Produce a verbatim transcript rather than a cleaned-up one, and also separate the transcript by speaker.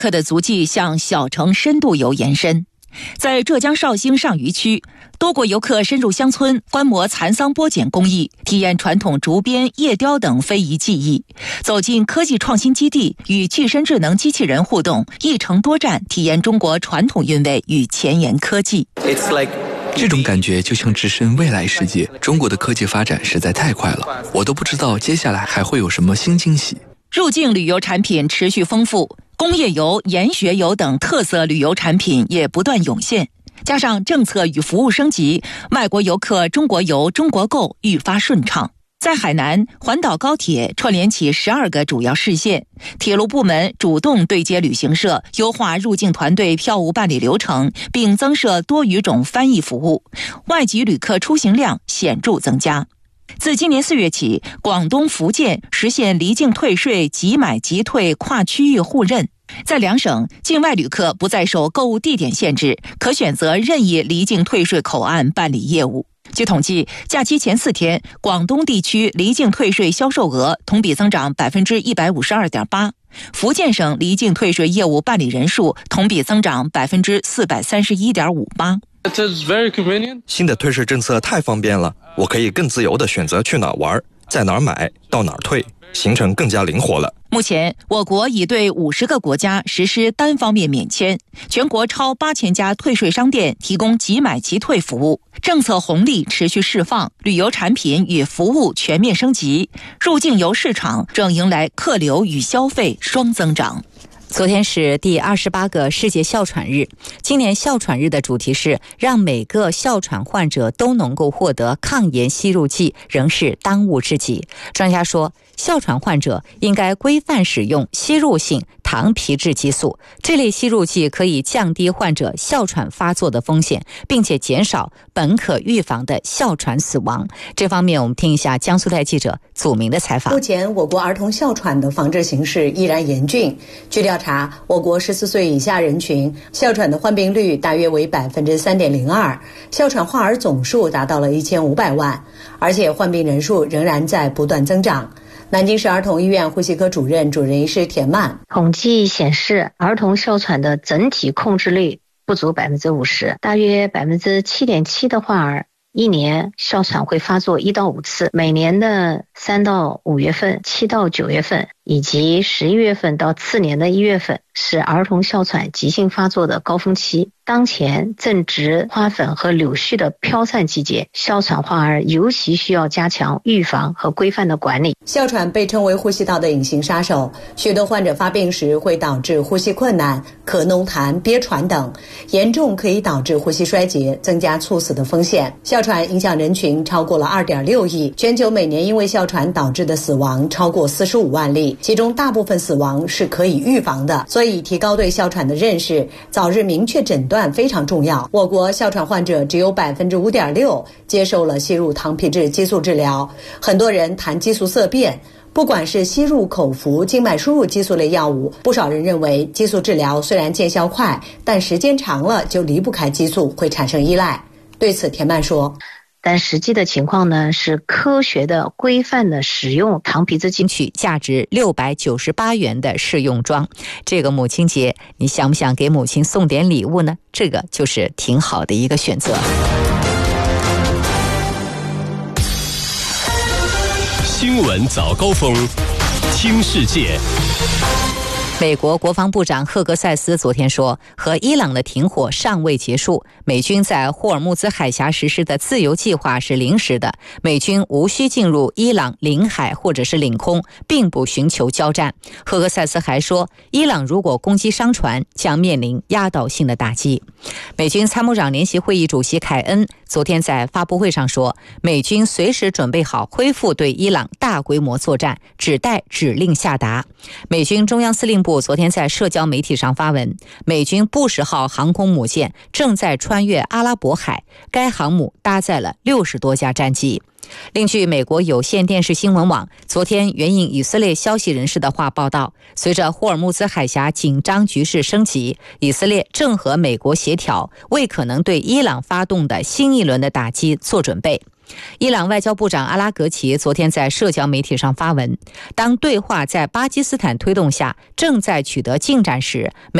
Speaker 1: 客的足迹向小城深度游延伸。在浙江绍兴上虞区，多国游客深入乡村观摩蚕桑剥茧工艺，体验传统竹编、叶雕等非遗技艺，走进科技创新基地，与具身智能机器人互动，一城多站，体验中国传统韵味与前沿科技。
Speaker 2: 这种感觉就像置身未来世界，中国的科技发展实在太快了，我都不知道接下来还会有什么新惊喜。
Speaker 1: 入境旅游产品持续丰富，工业游、研学游等特色旅游产品也不断涌现，加上政策与服务升级，外国游客中国游、中国购愈发顺畅。在海南，环岛高铁串联起十二个主要市县，铁路部门主动对接旅行社，优化入境团队票务办理流程，并增设多语种翻译服务，外籍旅客出行量显著增加。自今年四月起，广东、福建实现离境退税即买即退跨区域互认。在两省，境外旅客不再受购物地点限制，可选择任意离境退税口岸办理业务。据统计，假期前四天，广东地区离境退税销售额同比增长 百分之一百五十二点八， 福建省离境退税业务办理人数同比增长 百分之四百三十一点五八。
Speaker 3: 新的退税政策太方便了，我可以更自由地选择去哪儿玩，在哪儿买，到哪儿退，行程更加灵活了。
Speaker 1: 目前，我国已对五十个国家实施单方面免签，全国超八千家退税商店提供即买即退服务。政策红利持续释放，旅游产品与服务全面升级，入境游市场正迎来客流与消费双增长。
Speaker 4: 昨天是第二十八个世界哮喘日，今年哮喘日的主题是让每个哮喘患者都能够获得抗炎吸入剂，仍是当务之急。专家说，哮喘患者应该规范使用吸入性糖皮质激素，这类吸入剂可以降低患者哮喘发作的风险，并且减少本可预防的哮喘死亡。这方面我们听一下江苏台记者祖明的采访。
Speaker 5: 目前我国儿童哮喘的防治形势依然严峻。据调查，我国十四岁以下人群哮喘的患病率大约为 百分之三点零二， 哮喘患儿总数达到了一千五百万，而且患病人数仍然在不断增长。南京市儿童医院呼吸科主任主任医师田曼，
Speaker 6: 统计显示，儿童哮喘的整体控制率不足 百分之五十， 大约 百分之七点七 的患儿一年哮喘会发作一到五次，每年的三到五月份、七到九月份以及十一月份到次年的一月份是儿童哮喘急性发作的高峰期。当前正值花粉和柳絮的飘散季节，哮喘患儿尤其需要加强预防和规范的管理。
Speaker 5: 哮喘被称为呼吸道的隐形杀手，许多患者发病时会导致呼吸困难、咳脓痰、憋喘等，严重可以导致呼吸衰竭，增加猝死的风险。哮喘影响人群超过了 二点六亿，全球每年因为哮喘导致的死亡超过四十五万例，其中大部分死亡是可以预防的。所以提高对哮喘的认识，早日明确诊断非常重要。我国哮喘患者只有 百分之五点六 接受了吸入糖皮质激素治疗，很多人谈激素色变。不管是吸入、口服、静脉输入激素类药物，不少人认为激素治疗虽然见效快，但时间长了就离不开激素，会产生依赖。对此，田曼说，
Speaker 6: 但实际的情况呢，是科学的、规范的使用糖皮质激素，
Speaker 4: 价值六百九十八元的试用装。这个母亲节，你想不想给母亲送点礼物呢？这个就是挺好的一个选择。
Speaker 7: 新闻早高峰，听世界。
Speaker 4: 美国国防部长赫格塞斯昨天说，和伊朗的停火尚未结束，美军在霍尔木兹海峡实施的自由计划是临时的，美军无需进入伊朗领海或者是领空，并不寻求交战。赫格塞斯还说，伊朗如果攻击商船，将面临压倒性的打击。美军参谋长联席会议主席凯恩昨天在发布会上说，美军随时准备好恢复对伊朗大规模作战，只待指令下达。美军中央司令部昨天在社交媒体上发文，美军布什号航空母舰正在穿越阿拉伯海，该航母搭载了六十多架战机。另据美国有线电视新闻网昨天援引以色列消息人士的话报道，随着霍尔木兹海峡紧张局势升级，以色列正和美国协调，为可能对伊朗发动的新一轮的打击做准备。 伊朗外交部长阿拉格齐昨天在社交媒体上发文，当对话在巴基斯坦推动下正在取得进展时，